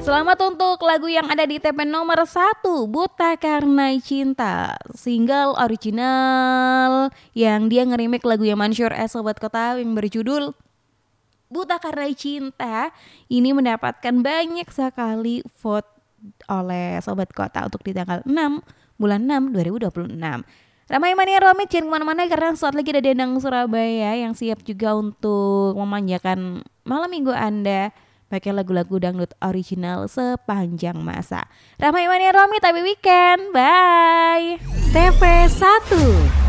Selamat untuk lagu yang ada di TP nomor 1, Buta Karena Cinta, single original yang dia nge-remake lagu yang Mansyur S Sobat Kota yang berjudul Buta Karena Cinta. Ini mendapatkan banyak sekali vote oleh Sobat Kota untuk di tanggal 6 bulan 6 2026. Ramai Mania Romit, jangan kemana-mana karena saat lagi ada Dendang Surabaya yang siap juga untuk memanjakan malam minggu Anda pakai lagu-lagu dangdut original sepanjang masa. Ramai Mania Romit, tapi weekend, bye. TV 1